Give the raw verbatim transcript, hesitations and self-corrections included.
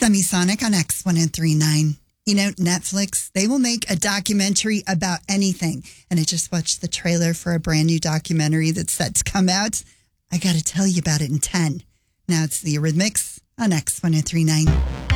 Semisonic on X one oh three point nine. You know, Netflix, they will make a documentary about anything. And I just watched the trailer for a brand new documentary that's set to come out. I got to tell you about it in ten. Now it's the Eurythmics on X one oh three point nine.